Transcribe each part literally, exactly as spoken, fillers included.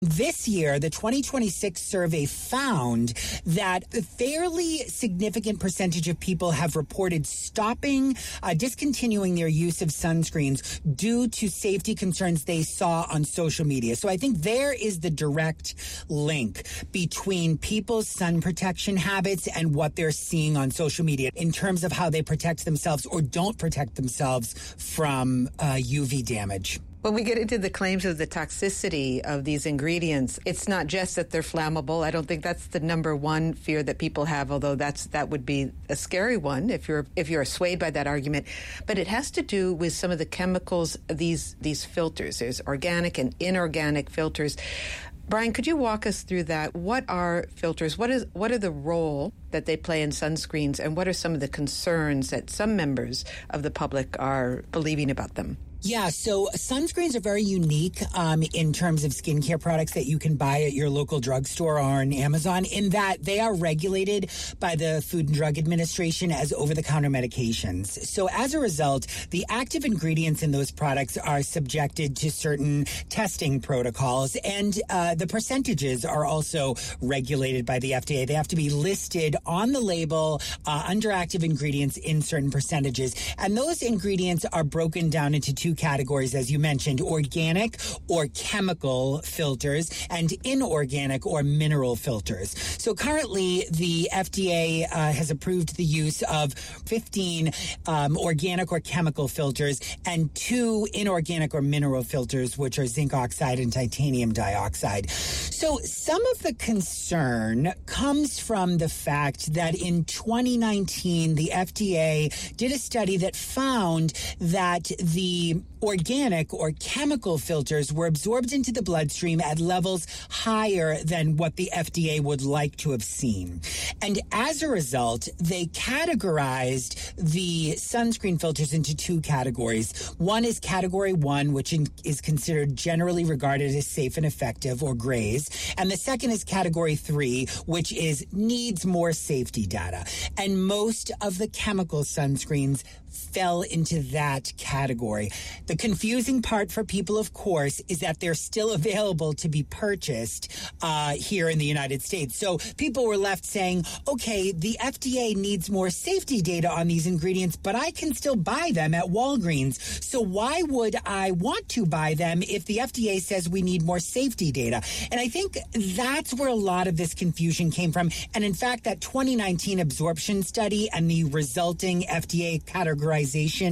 This year, the twenty twenty-six survey found that a fairly significant percentage of people have reported stopping, uh, discontinuing their use of sunscreens due to safety concerns they saw on social media. So I think there is the direct link between people's sun protection habits and what they're seeing on social media in terms of how they protect themselves or don't protect themselves from uh, U V damage. When we get into the claims of the toxicity of these ingredients, it's not just that they're flammable. I don't think that's the number one fear that people have, although that's that would be a scary one if you're if you're swayed by that argument. But it has to do with some of the chemicals, these these filters. There's organic and inorganic filters. Brian, could you walk us through that? What are filters? What is what are the role that they play in sunscreens, and what are some of the concerns that some members of the public are believing about them? Yeah, so sunscreens are very unique um, in terms of skincare products that you can buy at your local drugstore or on Amazon, in that they are regulated by the Food and Drug Administration as over-the-counter medications. So as a result, the active ingredients in those products are subjected to certain testing protocols, and uh, the percentages are also regulated by the F D A. They have to be listed on the label uh, under active ingredients in certain percentages, and those ingredients are broken down into two categories, as you mentioned: organic or chemical filters and inorganic or mineral filters. So currently, the F D A uh, has approved the use of fifteen um, organic or chemical filters and two inorganic or mineral filters, which are zinc oxide and titanium dioxide. So some of the concern comes from the fact that in twenty nineteen, the F D A did a study that found that the organic or chemical filters were absorbed into the bloodstream at levels higher than what the F D A would like to have seen. And as a result, they categorized the sunscreen filters into two categories. One is category one, which in, is considered generally regarded as safe and effective, or grays. And the second is category three, which is needs more safety data. And most of the chemical sunscreens fell into that category. The confusing part for people, of course, is that they're still available to be purchased uh, here in the United States. So people were left saying, okay, the F D A needs more safety data on these ingredients, but I can still buy them at Walgreens. So why would I want to buy them if the F D A says we need more safety data? And I think that's where a lot of this confusion came from. And in fact, that twenty nineteen absorption study and the resulting F D A categorization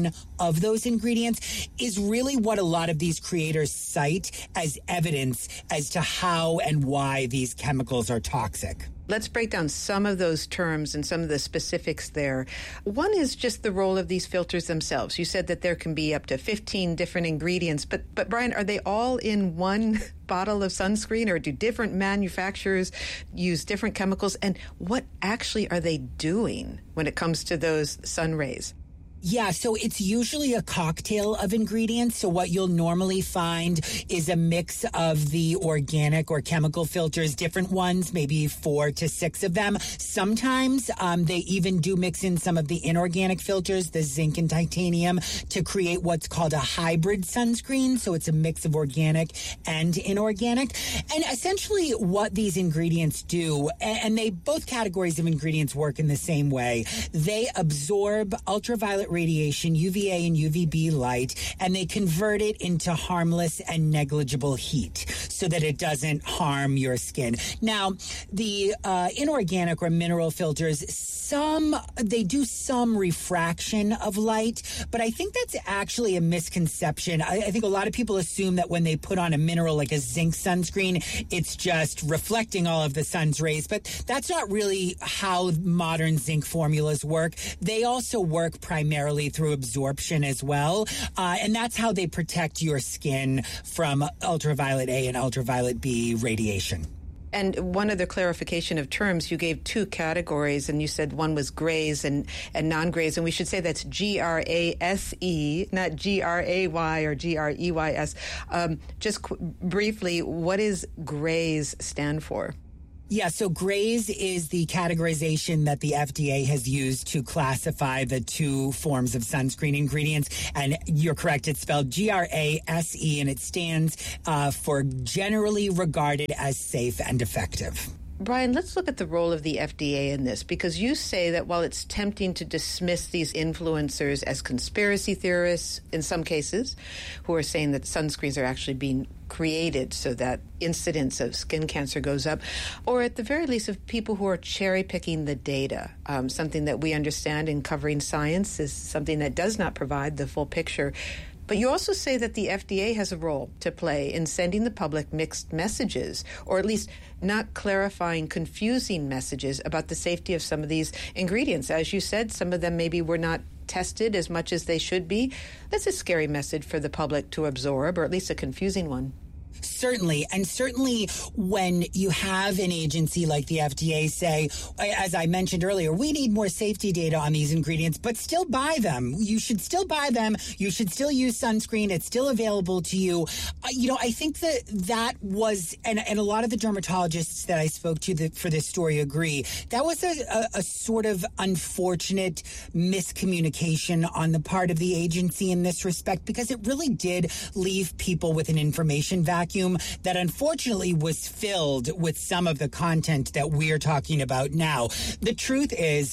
of those ingredients is really what a lot of these creators cite as evidence as to how and why these chemicals are toxic. Let's break down some of those terms and some of the specifics there. One is just the role of these filters themselves. You said that there can be up to fifteen different ingredients, but but Brian, are they all in one bottle of sunscreen, or do different manufacturers use different chemicals? And what actually are they doing when it comes to those sun rays? Yeah, so it's usually a cocktail of ingredients. So what you'll normally find is a mix of the organic or chemical filters, different ones, maybe four to six of them. Sometimes um, they even do mix in some of the inorganic filters, the zinc and titanium, to create what's called a hybrid sunscreen. So it's a mix of organic and inorganic. And essentially what these ingredients do, and they both categories of ingredients work in the same way, they absorb ultraviolet radiation, U V A and U V B light, and they convert it into harmless and negligible heat so that it doesn't harm your skin. Now, the uh, inorganic or mineral filters, some, they do some refraction of light, but I think that's actually a misconception. I, I think a lot of people assume that when they put on a mineral like a zinc sunscreen, it's just reflecting all of the sun's rays, but that's not really how modern zinc formulas work. They also work primarily through absorption as well. Uh, and that's how they protect your skin from ultraviolet A and ultraviolet B radiation. And one other clarification of terms, you gave two categories, and you said one was grays and, and non-grays, and we should say that's G R A S E, not G R A Y or G R E Y S. Um, just qu- briefly, what does grays stand for? Yeah, so GRACE is the categorization that the F D A has used to classify the two forms of sunscreen ingredients. And you're correct, it's spelled G R A S E, and it stands uh, for generally regarded as safe and effective. Brian, let's look at the role of the F D A in this, because you say that while it's tempting to dismiss these influencers as conspiracy theorists in some cases, who are saying that sunscreens are actually being created so that incidence of skin cancer goes up, or at the very least of people who are cherry-picking the data, um, something that we understand in covering science is something that does not provide the full picture. But you also say that the F D A has a role to play in sending the public mixed messages, or at least not clarifying confusing messages about the safety of some of these ingredients. As you said, some of them maybe were not tested as much as they should be. That's a scary message for the public to absorb, or at least a confusing one. Certainly. And certainly when you have an agency like the F D A say, as I mentioned earlier, we need more safety data on these ingredients, but still buy them. You should still buy them. You should still use sunscreen. It's still available to you. Uh, you know, I think that that was, and, and a lot of the dermatologists that I spoke to the, for this story agree, that was a, a, a sort of unfortunate miscommunication on the part of the agency in this respect, because it really did leave people with an information vacuum that unfortunately was filled with some of the content that we're talking about now. The truth is,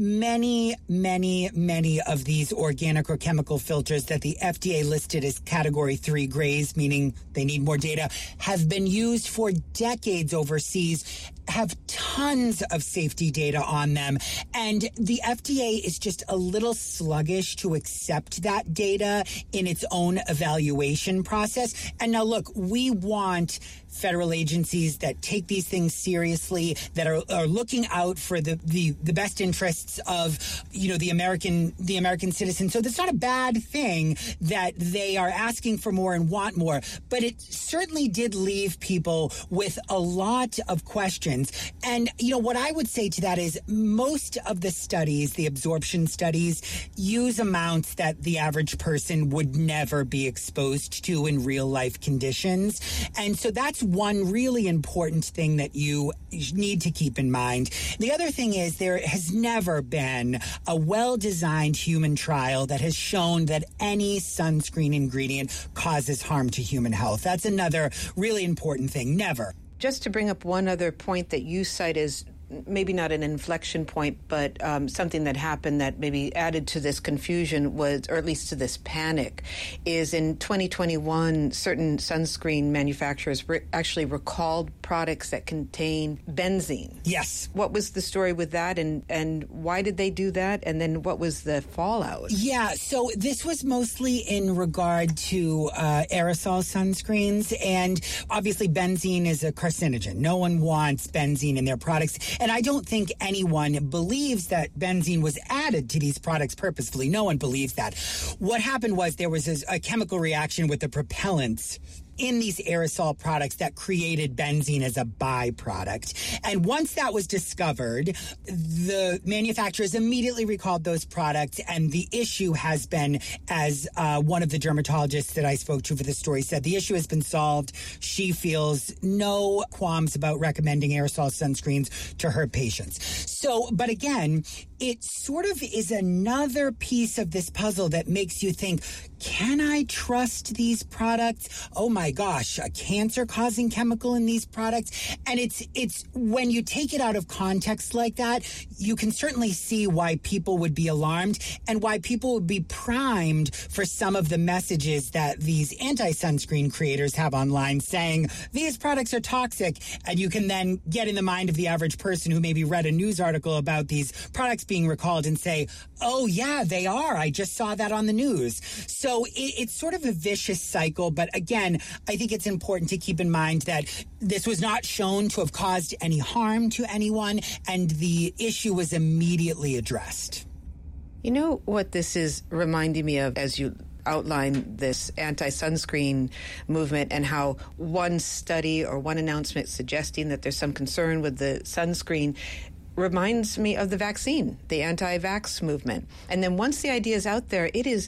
many, many, many of these organic or chemical filters that the F D A listed as category three GRACE, meaning they need more data, have been used for decades overseas, have tons of safety data on them. And the F D A is just a little sluggish to accept that data in its own evaluation process. And now, look, we want federal agencies that take these things seriously, that are, are looking out for the, the, the best interests of, you know, the American the American citizen. So that's not a bad thing that they are asking for more and want more. But it certainly did leave people with a lot of questions. And, you know, what I would say to that is most of the studies, the absorption studies, use amounts that the average person would never be exposed to in real life conditions. And so that's one really important thing that you need to keep in mind. The other thing is there has never been a well-designed human trial that has shown that any sunscreen ingredient causes harm to human health. That's another really important thing. Never. Just to bring up one other point that you cite as maybe not an inflection point, but um, something that happened that maybe added to this confusion was, or at least to this panic, is in twenty twenty-one, certain sunscreen manufacturers re- actually recalled products that contain benzene. Yes. What was the story with that, and, and why did they do that? And then what was the fallout? Yeah, so this was mostly in regard to uh, aerosol sunscreens, and obviously benzene is a carcinogen. No one wants benzene in their products. And I don't think anyone believes that benzene was added to these products purposefully. No one believes that. What happened was there was a, a chemical reaction with the propellants in these aerosol products that created benzene as a byproduct. And once that was discovered, the manufacturers immediately recalled those products. And the issue has been, as uh, one of the dermatologists that I spoke to for the story said, the issue has been solved. She feels no qualms about recommending aerosol sunscreens to her patients. So, but again, it sort of is another piece of this puzzle that makes you think, can I trust these products? Oh my gosh, a cancer-causing chemical in these products. And it's it's when you take it out of context like that, you can certainly see why people would be alarmed and why people would be primed for some of the messages that these anti-sunscreen creators have online saying, these products are toxic. And you can then get in the mind of the average person who maybe read a news article about these products being recalled and say, oh yeah, they are. I just saw that on the news. So it, it's sort of a vicious cycle. But again, I think it's important to keep in mind that this was not shown to have caused any harm to anyone, and the issue was immediately addressed. You know what this is reminding me of as you outline this anti-sunscreen movement, and how one study or one announcement suggesting that there's some concern with the sunscreen reminds me of the vaccine, the anti-vax movement. And then once the idea is out there, it is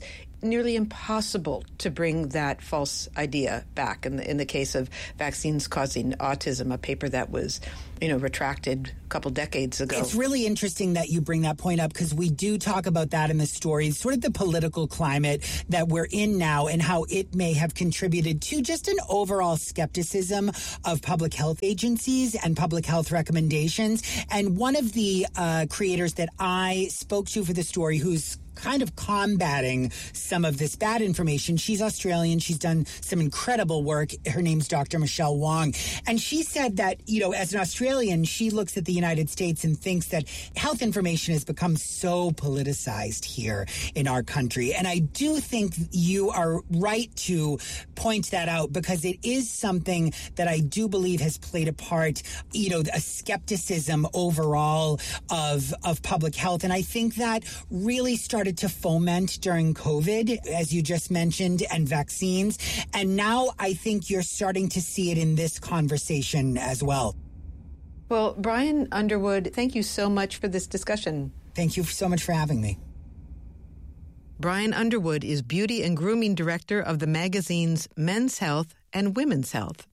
nearly impossible to bring that false idea back. In the, in the case of vaccines causing autism, a paper that was, you know, retracted a couple decades ago. It's really interesting that you bring that point up, because we do talk about that in the story, sort of the political climate that we're in now and how it may have contributed to just an overall skepticism of public health agencies and public health recommendations. And one of the uh, creators that I spoke to for the story, who's kind of combating some of this bad information. She's Australian. She's done some incredible work. Her name's Doctor Michelle Wong. And she said that, you know, as an Australian, she looks at the United States and thinks that health information has become so politicized here in our country. And I do think you are right to point that out, because it is something that I do believe has played a part, you know, a skepticism overall of, of public health. And I think that really started to foment during COVID, as you just mentioned, and vaccines. And now I think you're starting to see it in this conversation as well. Well, Brian Underwood, thank you so much for this discussion. Thank you so much for having me. Brian Underwood is Beauty and Grooming Director of the magazines Men's Health and Women's Health.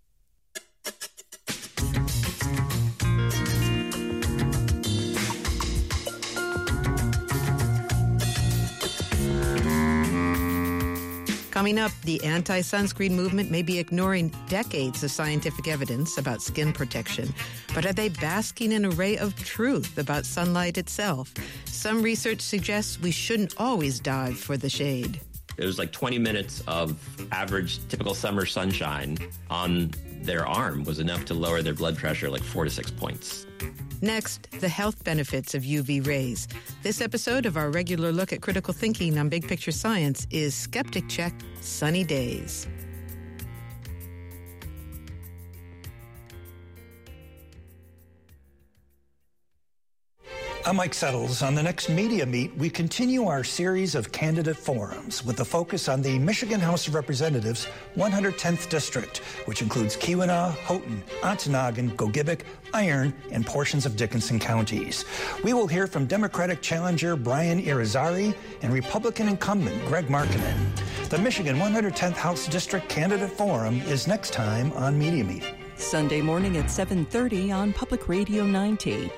Coming up, the anti-sunscreen movement may be ignoring decades of scientific evidence about skin protection, but are they basking in a ray of truth about sunlight itself? Some research suggests we shouldn't always dive for the shade. It was like twenty minutes of average typical summer sunshine on their arm was enough to lower their blood pressure like four to six points. Next, the health benefits of U V rays. This episode of our regular look at critical thinking on Big Picture Science is Skeptic Check Sunny Days. I'm Mike Settles. On the next Media Meet, we continue our series of candidate forums with a focus on the Michigan House of Representatives one hundred tenth District, which includes Keweenaw, Houghton, Ontonagon, Gogebic, Iron, and portions of Dickinson counties. We will hear from Democratic challenger Brian Irizarry and Republican incumbent Greg Markkanen. The Michigan one hundred tenth House District Candidate Forum is next time on Media Meet. Sunday morning at seven thirty on Public Radio ninety.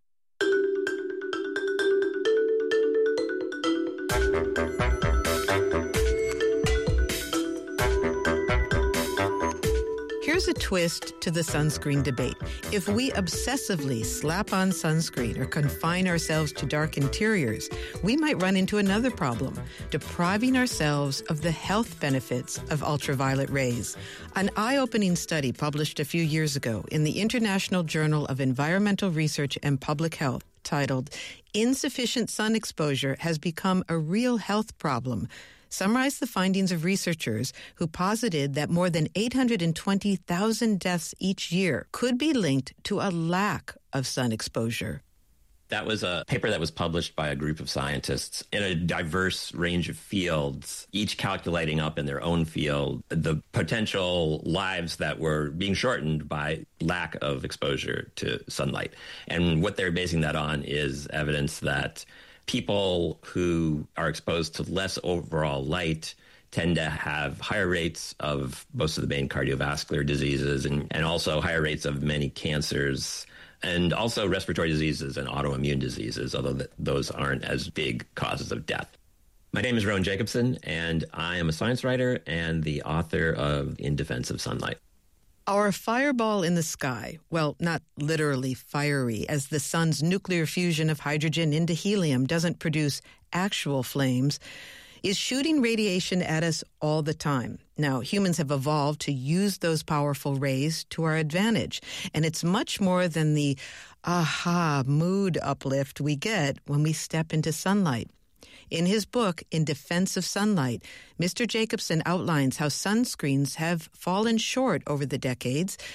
Here's a twist to the sunscreen debate. If we obsessively slap on sunscreen or confine ourselves to dark interiors, we might run into another problem, depriving ourselves of the health benefits of ultraviolet rays. An eye-opening study published a few years ago in the International Journal of Environmental Research and Public Health, titled Insufficient Sun Exposure Has Become a Real Health Problem, summarized the findings of researchers who posited that more than eight hundred twenty thousand deaths each year could be linked to a lack of sun exposure. That was a paper that was published by a group of scientists in a diverse range of fields, each calculating up in their own field the potential lives that were being shortened by lack of exposure to sunlight. And what they're basing that on is evidence that people who are exposed to less overall light tend to have higher rates of most of the main cardiovascular diseases and, and also higher rates of many cancers and also respiratory diseases and autoimmune diseases, although th- those aren't as big causes of death. My name is Rowan Jacobson, and I am a science writer and the author of In Defense of Sunlight. Our fireball in the sky, well, not literally fiery, as the sun's nuclear fusion of hydrogen into helium doesn't produce actual flames, is shooting radiation at us all the time. Now, humans have evolved to use those powerful rays to our advantage, and it's much more than the aha mood uplift we get when we step into sunlight. In his book, In Defense of Sunlight, Mister Jacobson outlines how sunscreens have fallen short over the decades,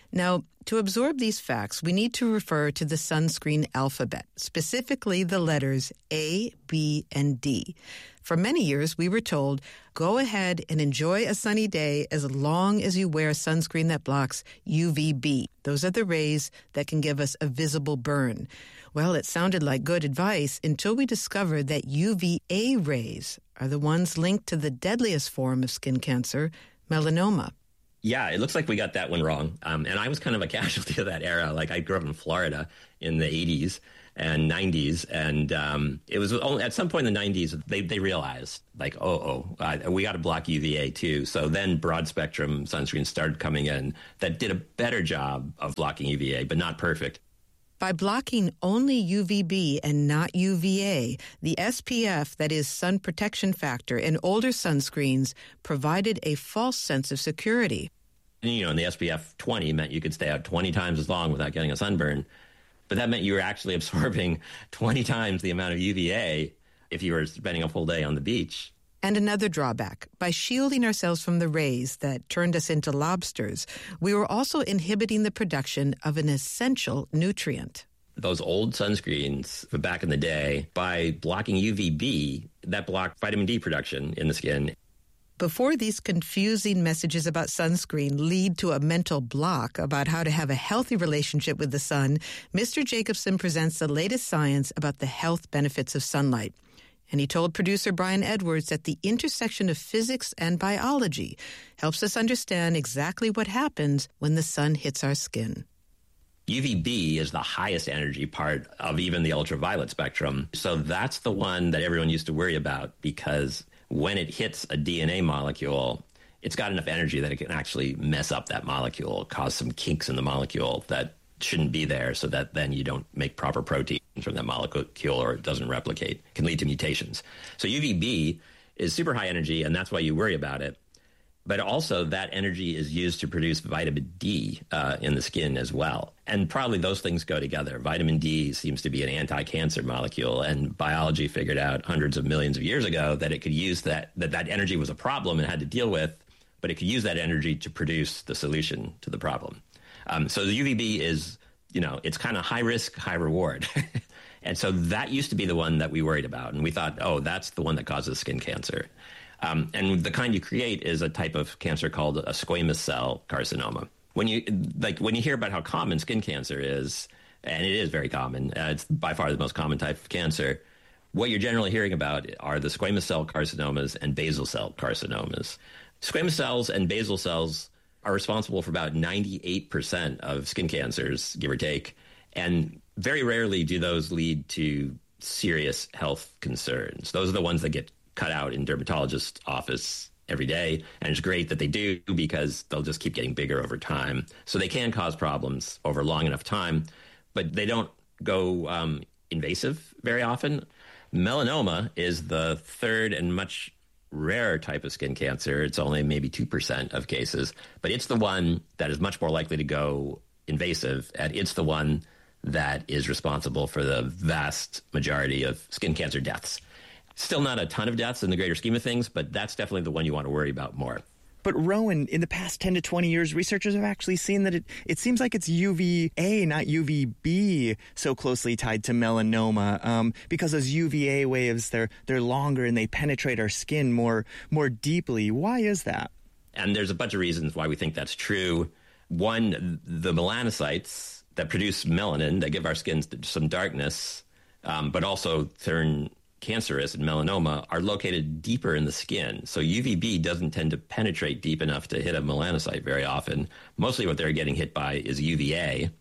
Now, to absorb these facts, we need to refer to the sunscreen alphabet, specifically the letters A, B, and D. For many years, we were told, go ahead and enjoy a sunny day as long as you wear sunscreen that blocks U V B. Those are the rays that can give us a visible burn. Well, it sounded like good advice until we discovered that U V A rays are the ones linked to the deadliest form of skin cancer, melanoma. Yeah, it looks like we got that one wrong. Um, and I was kind of a casualty of that era. Like, I grew up in Florida in the eighties and nineties. And um, it was only at some point in the nineties, they, they realized, like, oh, oh, uh, we got to block U V A too. So then broad spectrum sunscreens started coming in that did a better job of blocking U V A, but not perfect. By blocking only U V B and not U V A, the S P F, that is sun protection factor, in older sunscreens provided a false sense of security. You know, and the S P F twenty meant you could stay out twenty times as long without getting a sunburn. But that meant you were actually absorbing twenty times the amount of U V A if you were spending a full day on the beach. And another drawback, by shielding ourselves from the rays that turned us into lobsters, we were also inhibiting the production of an essential nutrient. Those old sunscreens back in the day, by blocking U V B, that blocked vitamin D production in the skin. Before these confusing messages about sunscreen lead to a mental block about how to have a healthy relationship with the sun, Mister Jacobson presents the latest science about the health benefits of sunlight. And he told producer Brian Edwards that the intersection of physics and biology helps us understand exactly what happens when the sun hits our skin. U V B is the highest energy part of even the ultraviolet spectrum. So that's the one that everyone used to worry about, because when it hits a D N A molecule, it's got enough energy that it can actually mess up that molecule, cause some kinks in the molecule that shouldn't be there, so that then you don't make proper proteins from that molecule, or it doesn't replicate. It can lead to mutations. So U V B is super high energy, and that's why you worry about it. But also that energy is used to produce vitamin D uh, in the skin as well. And probably those things go together. Vitamin D seems to be an anti-cancer molecule, and biology figured out hundreds of millions of years ago that it could use that, that that energy was a problem and had to deal with, but it could use that energy to produce the solution to the problem. Um, so the U V B is, you know, it's kind of high risk, high reward. And so that used to be the one that we worried about. And we thought, oh, that's the one that causes skin cancer. Um, and the kind you create is a type of cancer called a squamous cell carcinoma. When you like when you hear about how common skin cancer is, and it is very common, uh, it's by far the most common type of cancer, what you're generally hearing about are the squamous cell carcinomas and basal cell carcinomas. Squamous cells and basal cells are responsible for about ninety-eight percent of skin cancers, give or take, and very rarely do those lead to serious health concerns. Those are the ones that get cut out in dermatologist's office every day, and it's great that they do, because they'll just keep getting bigger over time. So they can cause problems over long enough time, but they don't go um, invasive very often. Melanoma is the third and much rarer type of skin cancer. It's only maybe two percent of cases, but it's the one that is much more likely to go invasive, and it's the one that is responsible for the vast majority of skin cancer deaths. Still not a ton of deaths in the greater scheme of things, but that's definitely the one you want to worry about more. But Rowan, in the past ten to twenty years, researchers have actually seen that it, it seems like it's U V A, not U V B, so closely tied to melanoma. Um, because those U V A waves, they're they're longer and they penetrate our skin more more deeply. Why is that? And there's a bunch of reasons why we think that's true. One, the melanocytes that produce melanin, that give our skin some darkness, um, but also turn cancerous and melanoma, are located deeper in the skin. So U V B doesn't tend to penetrate deep enough to hit a melanocyte very often. Mostly what they're getting hit by is U V A,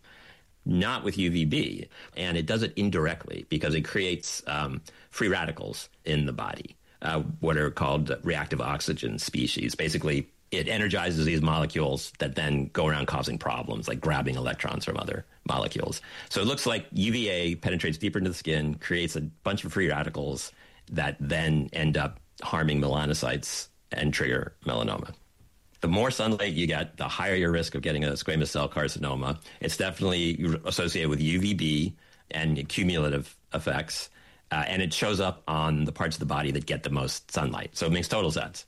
not with U V B. And it does it indirectly because it creates um, free radicals in the body, uh, what are called reactive oxygen species. Basically, it energizes these molecules that then go around causing problems, like grabbing electrons from other molecules. So it looks like U V A penetrates deeper into the skin, creates a bunch of free radicals that then end up harming melanocytes and trigger melanoma. The more sunlight you get, the higher your risk of getting a squamous cell carcinoma. It's definitely associated with U V B and cumulative effects, uh, and it shows up on the parts of the body that get the most sunlight. So it makes total sense.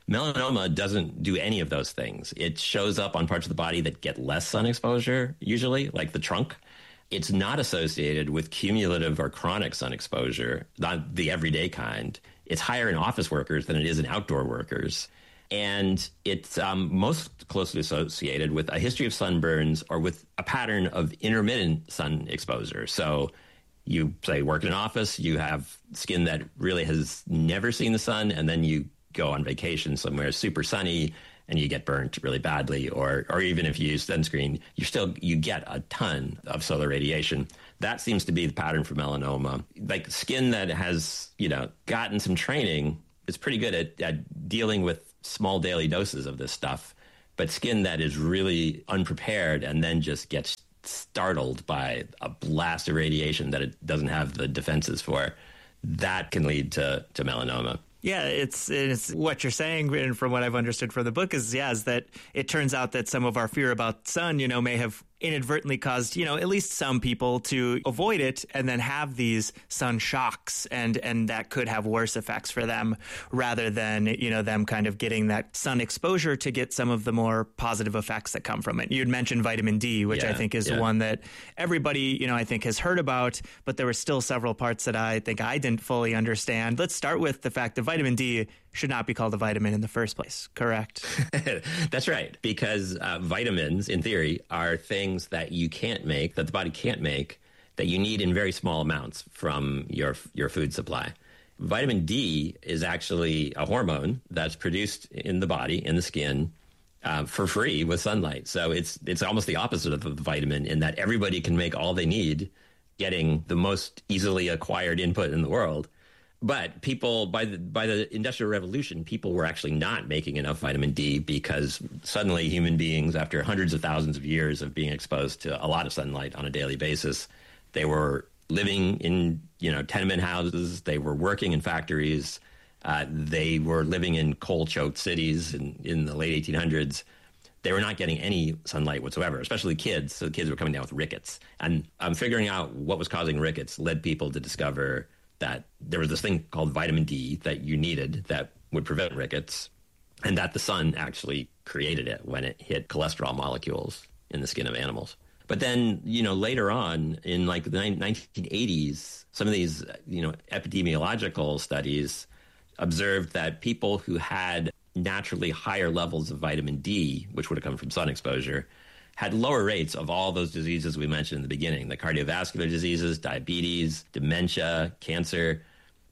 Melanoma doesn't do any of those things. It shows up on parts of the body that get less sun exposure, usually, like the trunk. It's not associated with cumulative or chronic sun exposure, not the everyday kind. It's higher in office workers than it is in outdoor workers. And it's um, most closely associated with a history of sunburns or with a pattern of intermittent sun exposure. So you, say, work in an office, you have skin that really has never seen the sun, and then you go on vacation somewhere super sunny and you get burnt really badly, or or even if you use sunscreen, you still you get a ton of solar radiation. That seems to be the pattern for melanoma. Like skin that has, you know, gotten some training is pretty good at, at dealing with small daily doses of this stuff, but skin that is really unprepared and then just gets startled by a blast of radiation that it doesn't have the defenses for, that can lead to, to melanoma. Yeah, it's it's what you're saying, and from what I've understood from the book is, yeah, is that it turns out that some of our fear about sun, you know, may have inadvertently caused, you know, at least some people to avoid it and then have these sun shocks, and and that could have worse effects for them rather than, you know, them kind of getting that sun exposure to get some of the more positive effects that come from it. You'd mentioned vitamin D, which yeah, I think is yeah. the one that everybody, you know, I think has heard about, but there were still several parts that I think I didn't fully understand. Let's start with the fact that vitamin D should not be called a vitamin in the first place, correct? That's right, because uh, vitamins, in theory, are things that you can't make, that the body can't make, that you need in very small amounts from your your food supply. Vitamin D is actually a hormone that's produced in the body, in the skin, uh, for free with sunlight. So it's it's almost the opposite of the vitamin in that everybody can make all they need, getting the most easily acquired input in the world. But people, by the by the Industrial Revolution, people were actually not making enough vitamin D because suddenly human beings, after hundreds of thousands of years of being exposed to a lot of sunlight on a daily basis, they were living in, you know, tenement houses. They were working in factories. Uh, they were living in coal-choked cities in, in the late eighteen hundreds. They were not getting any sunlight whatsoever, especially kids. So the kids were coming down with rickets. And um, figuring out what was causing rickets led people to discover that there was this thing called vitamin D that you needed that would prevent rickets, and that the sun actually created it when it hit cholesterol molecules in the skin of animals. But then, you know, later on in like the nineteen eighties, some of these, you know, epidemiological studies observed that people who had naturally higher levels of vitamin D, which would have come from sun exposure, had lower rates of all those diseases we mentioned in the beginning, the cardiovascular diseases, diabetes, dementia, cancer.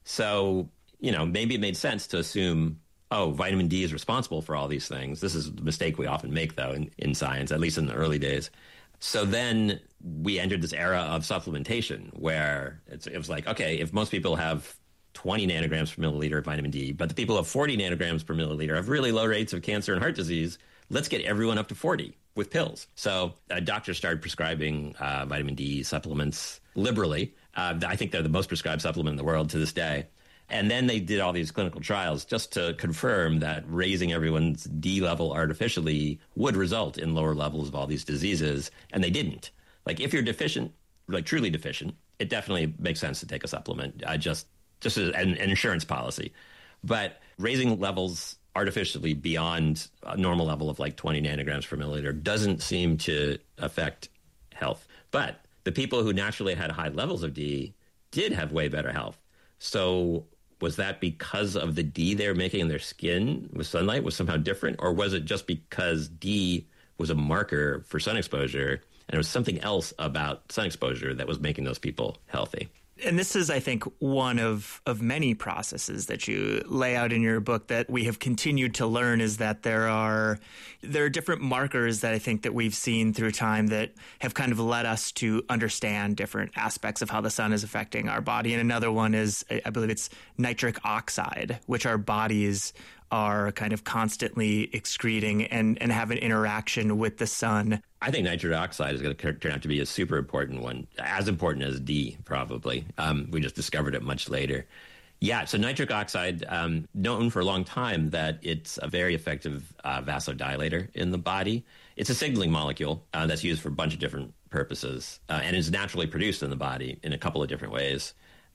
So, you know, maybe it made sense to assume, oh, vitamin D is responsible for all these things. This is the mistake we often make, though, in, in science, at least in the early days. So then we entered this era of supplementation where it's, it was like, okay, if most people have twenty nanograms per milliliter of vitamin D, but the people who have forty nanograms per milliliter have really low rates of cancer and heart disease, let's get everyone up to forty with pills. So uh, doctors started prescribing uh, vitamin D supplements liberally. Uh, I think they're the most prescribed supplement in the world to this day. And then they did all these clinical trials just to confirm that raising everyone's D level artificially would result in lower levels of all these diseases. And they didn't. Like if you're deficient, like truly deficient, it definitely makes sense to take a supplement, uh, just, just as an, an insurance policy. But raising levels artificially beyond a normal level of like twenty nanograms per milliliter doesn't seem to affect health. But the people who naturally had high levels of D did have way better health. So was that because of the D they were making in their skin with sunlight was somehow different? Or was it just because D was a marker for sun exposure and it was something else about sun exposure that was making those people healthy? And this is, I think, one of, of many processes that you lay out in your book that we have continued to learn is that there are there are different markers that I think that we've seen through time that have kind of led us to understand different aspects of how the sun is affecting our body. And another one is, I believe it's nitric oxide, which our bodies are kind of constantly excreting and, and have an interaction with the sun. I think nitric oxide is going to turn out to be a super important one, as important as D, probably. Um, we just discovered it much later. Yeah, so nitric oxide, um, known for a long time that it's a very effective uh, vasodilator in the body. It's a signaling molecule uh, that's used for a bunch of different purposes uh, and is naturally produced in the body in a couple of different ways.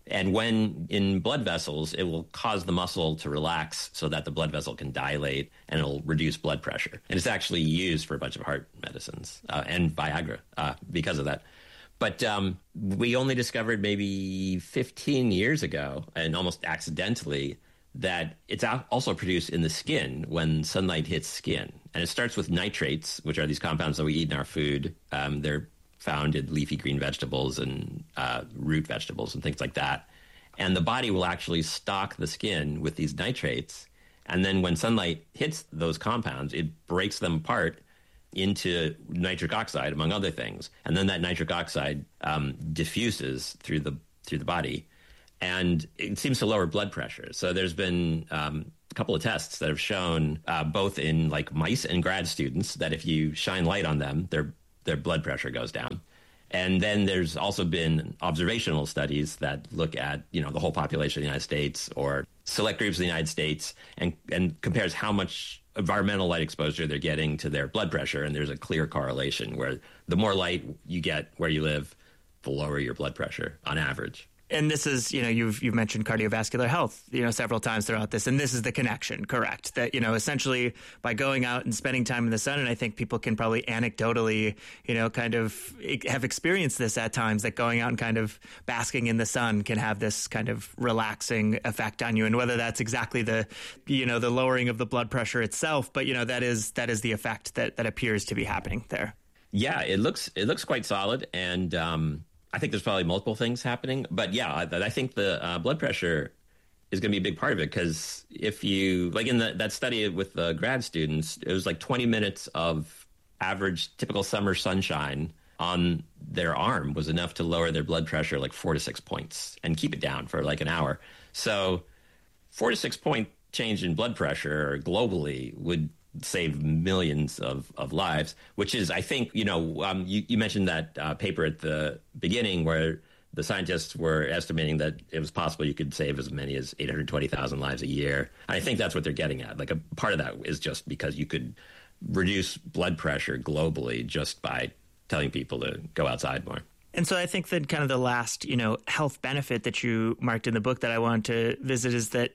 And when in blood vessels, it will cause the muscle to relax so that the blood vessel can dilate and it'll reduce blood pressure. And it's actually used for a bunch of heart medicines uh, and Viagra uh, because of that. But um, we only discovered maybe fifteen years ago, and almost accidentally, that it's also produced in the skin when sunlight hits skin. And it starts with nitrates, which are these compounds that we eat in our food. Um, they're found in leafy green vegetables and uh, root vegetables and things like that. And the body will actually stock the skin with these nitrates. And then when sunlight hits those compounds, it breaks them apart into nitric oxide, among other things. And then that nitric oxide um, diffuses through the through the body. And it seems to lower blood pressure. So there's been um, a couple of tests that have shown, uh, both in like mice and grad students, that if you shine light on them, their their blood pressure goes down. And then there's also been observational studies that look at, you know, the whole population of the United States or select groups of the United States and, and compares how much environmental light exposure they're getting to their blood pressure. And there's a clear correlation where the more light you get where you live, the lower your blood pressure on average. And this is, you know, you've you've mentioned cardiovascular health, you know, several times throughout this, and this is the connection, correct? That, you know, essentially by going out and spending time in the sun, and I think people can probably anecdotally, you know, kind of have experienced this at times, that going out and kind of basking in the sun can have this kind of relaxing effect on you. And whether that's exactly the, you know, the lowering of the blood pressure itself, but, you know, that is that is the effect that, that appears to be happening there. Yeah, it looks it looks quite solid, and um I think there's probably multiple things happening. But yeah, I, I think the uh, blood pressure is going to be a big part of it, because if you, like in the, that study with the grad students, it was like twenty minutes of average typical summer sunshine on their arm was enough to lower their blood pressure like four to six points and keep it down for like an hour. So four to six point change in blood pressure globally would save millions of, of lives, which is, I think, you know, um, you, you mentioned that uh, paper at the beginning where the scientists were estimating that it was possible you could save as many as eight hundred twenty thousand lives a year. I think that's what they're getting at. Like a part of that is just because you could reduce blood pressure globally just by telling people to go outside more. And so I think that kind of the last, you know, health benefit that you marked in the book that I wanted to visit is that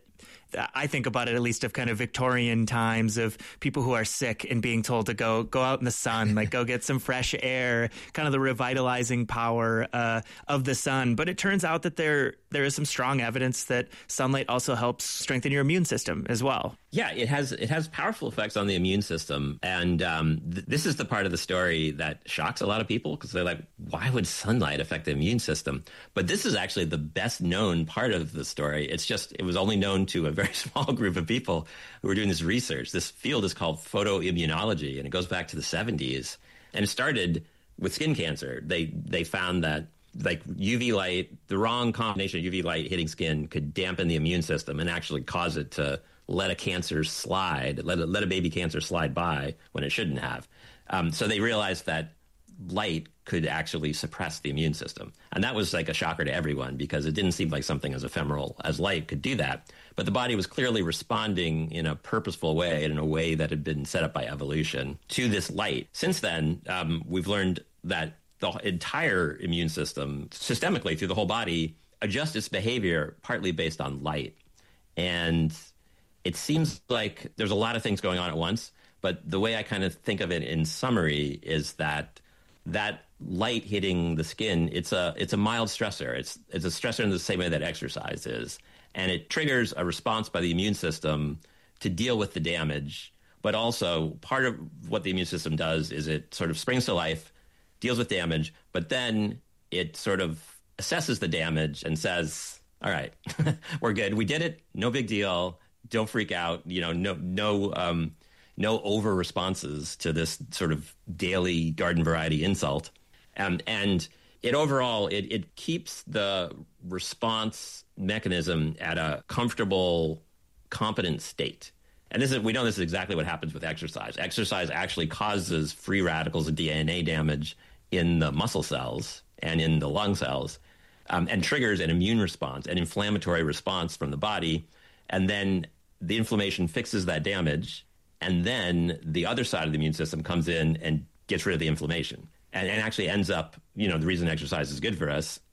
I think about it at least of kind of Victorian times of people who are sick and being told to go go out in the sun, like go get some fresh air, kind of the revitalizing power uh, of the sun. But it turns out that there there is some strong evidence that sunlight also helps strengthen your immune system as well. Yeah, it has it has powerful effects on the immune system. And um, th- this is the part of the story that shocks a lot of people, because they're like, why would sunlight affect the immune system? But this is actually the best known part of the story. It's just it was only known to a very small group of people who were doing this research. This field is called photoimmunology, and it goes back to the seventies. And it started with skin cancer. They they found that like U V light, the wrong combination of U V light hitting skin could dampen the immune system and actually cause it to let a cancer slide, let a, let a baby cancer slide by when it shouldn't have. Um, so they realized that light could actually suppress the immune system. And that was like a shocker to everyone, because it didn't seem like something as ephemeral as light could do that. But the body was clearly responding in a purposeful way, and in a way that had been set up by evolution to this light. Since then, um, we've learned that the entire immune system, systemically through the whole body, adjusts its behavior partly based on light. And it seems like there's a lot of things going on at once. But the way I kind of think of it in summary is that that light hitting the skin, it's a it's a mild stressor. It's it's a stressor in the same way that exercise is. And it triggers a response by the immune system to deal with the damage. But also part of what the immune system does is it sort of springs to life, deals with damage, but then it sort of assesses the damage and says, all right, we're good. We did it. No big deal. Don't freak out. You know, no no um, no over responses to this sort of daily garden variety insult. Um, and it overall, it, it keeps the response mechanism at a comfortable, competent state. And this is, we know this is exactly what happens with exercise. Exercise actually causes free radicals and D N A damage in the muscle cells and in the lung cells, um, and triggers an immune response, an inflammatory response from the body. And then the inflammation fixes that damage. And then the other side of the immune system comes in and gets rid of the inflammation. And, and actually ends up, you know, the reason exercise is good for us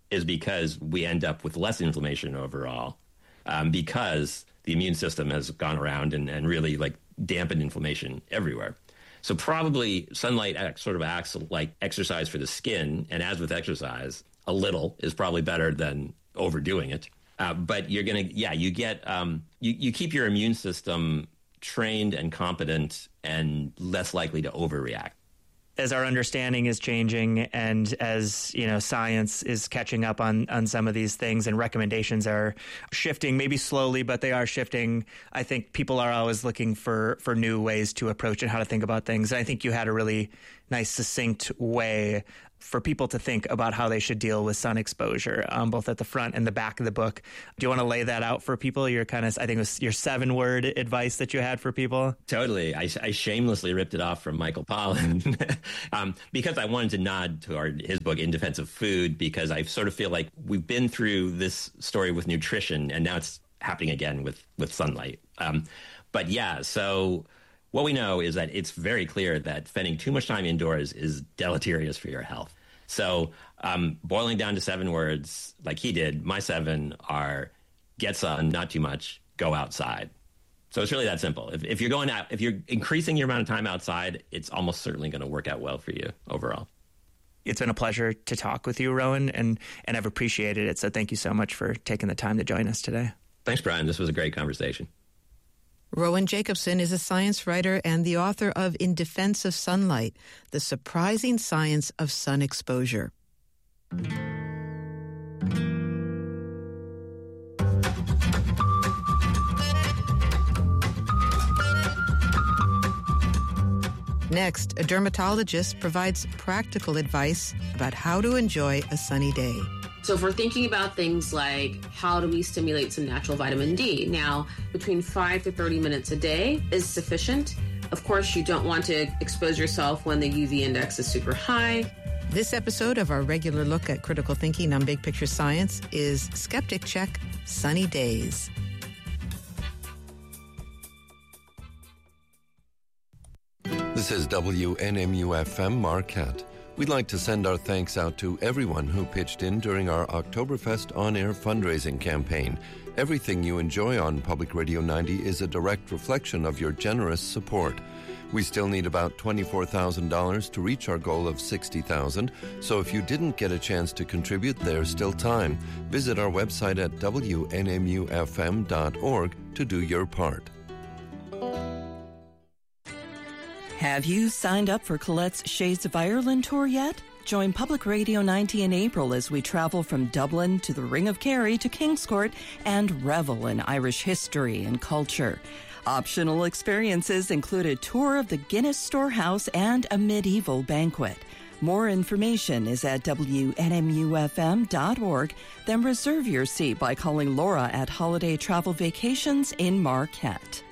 is because we end up with less inflammation overall, um, because the immune system has gone around and, and really like dampened inflammation everywhere. So probably sunlight acts, sort of acts like exercise for the skin, and as with exercise, a little is probably better than overdoing it. Uh, but you're going to, yeah, you get, um, you, you keep your immune system trained and competent and less likely to overreact. As our understanding is changing and as, you know, science is catching up on, on some of these things and recommendations are shifting, maybe slowly, but they are shifting, I think people are always looking for, for new ways to approach and how to think about things. And I think you had a really nice, succinct way for people to think about how they should deal with sun exposure, um, both at the front and the back of the book. Do you want to lay that out for people? Your kind of, I think it was your seven word advice that you had for people. Totally. I, I shamelessly ripped it off from Michael Pollan um, because I wanted to nod toward his book, In Defense of Food, because I sort of feel like we've been through this story with nutrition and now it's happening again with, with sunlight. Um, but yeah, so what we know is that it's very clear that spending too much time indoors is deleterious for your health. So um, boiling down to seven words, like he did, my seven are get sun, not too much, go outside. So it's really that simple. If, if you're going out, if you're increasing your amount of time outside, it's almost certainly going to work out well for you overall. It's been a pleasure to talk with you, Rowan, and, and I've appreciated it. So thank you so much for taking the time to join us today. Thanks, Brian. This was a great conversation. Rowan Jacobson is a science writer and the author of In Defense of Sunlight, The Surprising Science of Sun Exposure. Next, a dermatologist provides practical advice about how to enjoy a sunny day. So if we're thinking about things like how do we stimulate some natural vitamin D? Now, between five to thirty minutes a day is sufficient. Of course, you don't want to expose yourself when the U V index is super high. This episode of our regular look at critical thinking on Big Picture Science is Skeptic Check Sunny Days. This is W N M U F M Marquette. We'd like to send our thanks out to everyone who pitched in during our Oktoberfest on-air fundraising campaign. Everything you enjoy on Public Radio ninety is a direct reflection of your generous support. We still need about twenty-four thousand dollars to reach our goal of sixty thousand dollars, so if you didn't get a chance to contribute, there's still time. Visit our website at W N M U F M dot org to do your part. Have you signed up for Colette's Shades of Ireland tour yet? Join Public Radio ninety in April as we travel from Dublin to the Ring of Kerry to Kingscourt and revel in Irish history and culture. Optional experiences include a tour of the Guinness Storehouse and a medieval banquet. More information is at W N M U F M dot org. Then reserve your seat by calling Laura at Holiday Travel Vacations in Marquette.